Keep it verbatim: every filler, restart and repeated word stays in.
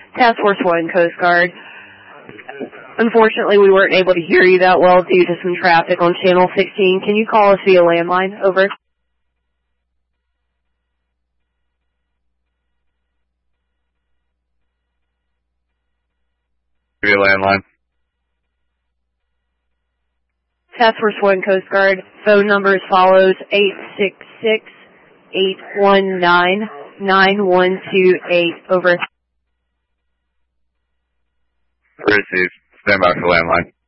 Task Force one, Coast Guard. Unfortunately, we weren't able to hear you that well due to some traffic on Channel sixteen. Can you call us via landline? Over. Via landline. Task Force one, Coast Guard. Phone number as follows, eight six six, eight one nine, nine one two eight. Over. Received. Stand by for landline.